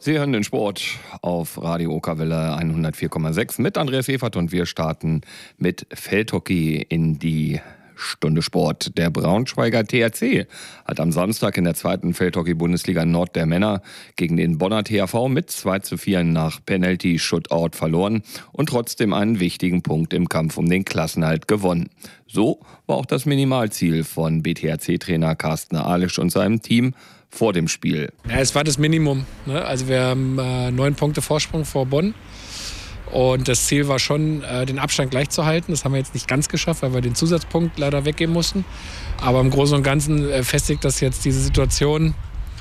Sie hören den Sport auf Radio Okerwelle 104,6 mit Andreas Evert und wir starten mit Feldhockey in die Stunde Sport. Der Braunschweiger THC hat am Samstag in der zweiten Feldhockey-Bundesliga Nord der Männer gegen den Bonner THV mit 2:4 nach Penalty-Shootout verloren und trotzdem einen wichtigen Punkt im Kampf um den Klassenerhalt gewonnen. So war auch das Minimalziel von BTHC-Trainer Carsten Alisch und seinem Team vor dem Spiel. Ja, es war das Minimum, ne? Also wir haben 9 Punkte Vorsprung vor Bonn. Und das Ziel war schon, den Abstand gleich zu halten. Das haben wir jetzt nicht ganz geschafft, weil wir den Zusatzpunkt leider weggeben mussten. Aber im Großen und Ganzen festigt das jetzt diese Situation,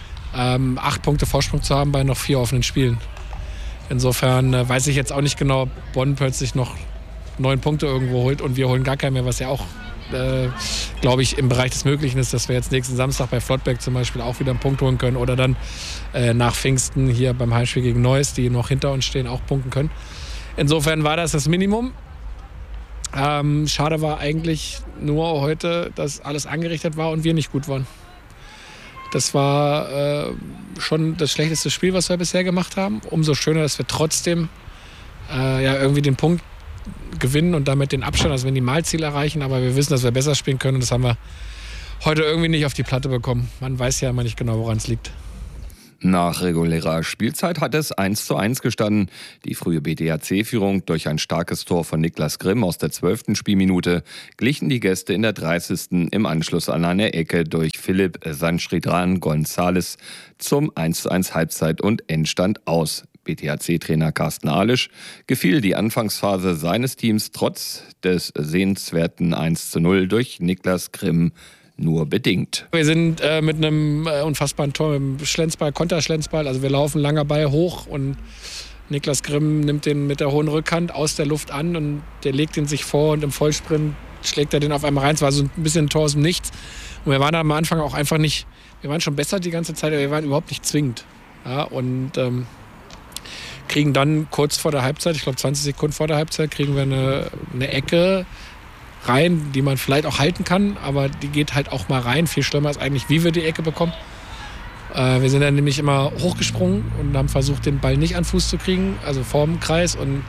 8 Punkte Vorsprung zu haben bei noch 4 offenen Spielen. Insofern weiß ich jetzt auch nicht genau, ob Bonn plötzlich noch 9 Punkte irgendwo holt und wir holen gar keinen mehr, was ja auch, glaube ich, im Bereich des Möglichen ist, dass wir jetzt nächsten Samstag bei Flottbeck zum Beispiel auch wieder einen Punkt holen können oder dann nach Pfingsten hier beim Heimspiel gegen Neuss, die noch hinter uns stehen, auch punkten können. Insofern war das Minimum. Schade war eigentlich nur heute, dass alles angerichtet war und wir nicht gut waren. Das war schon das schlechteste Spiel, was wir bisher gemacht haben. Umso schöner, dass wir trotzdem irgendwie den Punkt gewinnen und damit den Abstand, also Minimalziel erreichen. Aber wir wissen, dass wir besser spielen können und das haben wir heute irgendwie nicht auf die Platte bekommen. Man weiß ja immer nicht genau, woran es liegt. Nach regulärer Spielzeit hat es 1:1 gestanden. Die frühe BTHC-Führung durch ein starkes Tor von Niklas Grimm aus der 12. Spielminute glichen die Gäste in der 30. im Anschluss an eine Ecke durch Philipp Sanchridran González zum 1:1 Halbzeit- und Endstand aus. BTHC-Trainer Carsten Alisch gefiel die Anfangsphase seines Teams trotz des sehenswerten 1:0 durch Niklas Grimm nur bedingt. Wir sind mit einem unfassbaren Tor, mit dem Schlenzball, Konterschlenzball. Also wir laufen langer Ball hoch und Niklas Grimm nimmt den mit der hohen Rückhand aus der Luft an und der legt ihn sich vor und im Vollsprint schlägt er den auf einmal rein. Es war so ein bisschen ein Tor aus dem Nichts. Und wir waren am Anfang auch einfach nicht, wir waren schon besser die ganze Zeit, aber wir waren überhaupt nicht zwingend. Ja, und kriegen dann kurz vor der Halbzeit, ich glaube 20 Sekunden vor der Halbzeit, kriegen wir eine Ecke rein, die man vielleicht auch halten kann, aber die geht halt auch mal rein. Viel schlimmer ist eigentlich, wie wir die Ecke bekommen. Wir sind dann nämlich immer hochgesprungen und haben versucht, den Ball nicht an Fuß zu kriegen, also vorm Kreis. Und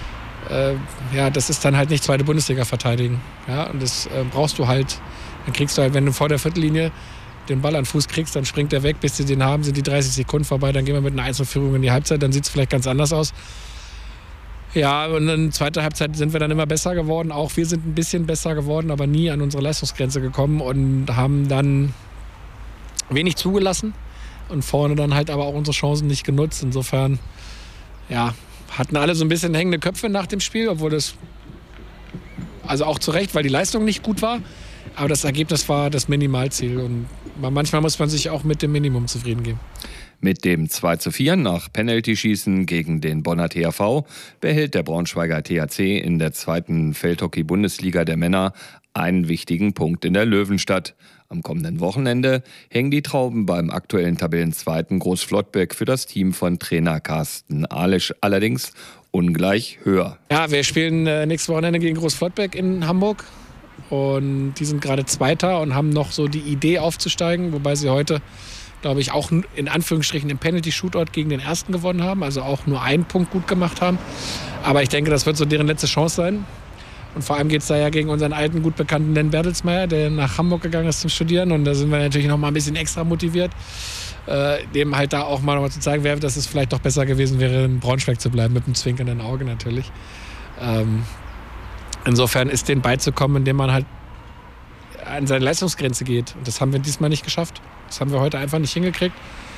das ist dann halt nicht zweite Bundesliga verteidigen. Ja, und das brauchst du halt. Dann kriegst du halt, wenn du vor der Viertellinie den Ball an Fuß kriegst, dann springt er weg, bis sie den haben, sind die 30 Sekunden vorbei, dann gehen wir mit einer 1:0-Führung in die Halbzeit, dann sieht es vielleicht ganz anders aus. Ja, und in der zweiten Halbzeit sind wir dann immer besser geworden. Auch wir sind ein bisschen besser geworden, aber nie an unsere Leistungsgrenze gekommen und haben dann wenig zugelassen und vorne dann halt aber auch unsere Chancen nicht genutzt. Insofern, hatten alle so ein bisschen hängende Köpfe nach dem Spiel, obwohl das, also auch zu Recht, weil die Leistung nicht gut war. Aber das Ergebnis war das Minimalziel und manchmal muss man sich auch mit dem Minimum zufrieden geben. Mit dem 2:4 nach Penaltyschießen gegen den Bonner THV behält der Braunschweiger THC in der zweiten Feldhockey-Bundesliga der Männer einen wichtigen Punkt in der Löwenstadt. Am kommenden Wochenende hängen die Trauben beim aktuellen Tabellenzweiten Großflottbeck für das Team von Trainer Carsten Alisch allerdings ungleich höher. Ja, wir spielen nächstes Wochenende gegen Großflottbeck in Hamburg. Und die sind gerade Zweiter und haben noch so die Idee aufzusteigen, wobei sie heute, glaube ich, auch in Anführungsstrichen im Penalty-Shootout gegen den Ersten gewonnen haben, also auch nur einen Punkt gut gemacht haben. Aber ich denke, das wird so deren letzte Chance sein. Und vor allem geht es da ja gegen unseren alten, gut bekannten Len Bertelsmeier, der nach Hamburg gegangen ist zum Studieren. Und da sind wir natürlich noch mal ein bisschen extra motiviert, dem halt da auch mal noch mal zu zeigen, dass es vielleicht doch besser gewesen wäre, in Braunschweig zu bleiben, mit einem zwinkernden Auge natürlich. Insofern ist denen beizukommen, indem man halt an seine Leistungsgrenze geht. Und das haben wir diesmal nicht geschafft. Das haben wir heute einfach nicht hingekriegt.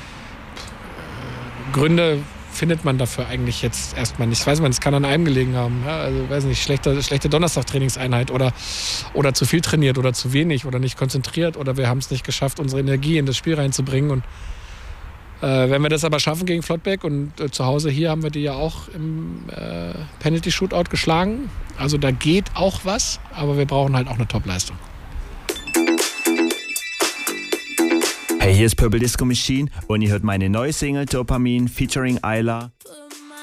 Gründe findet man dafür eigentlich jetzt erstmal nicht. Das weiß man, es kann an einem gelegen haben. Ja, also weiß nicht, schlechte Donnerstag-Trainingseinheit oder zu viel trainiert oder zu wenig oder nicht konzentriert oder wir haben es nicht geschafft, unsere Energie in das Spiel reinzubringen. Und wenn wir das aber schaffen gegen Flottbeck und zu Hause hier haben wir die ja auch im Penalty-Shootout geschlagen. Also da geht auch was, aber wir brauchen halt auch eine Top-Leistung. Hey, hier ist Purple Disco Machine und ihr hört meine neue Single Dopamin featuring Ayla.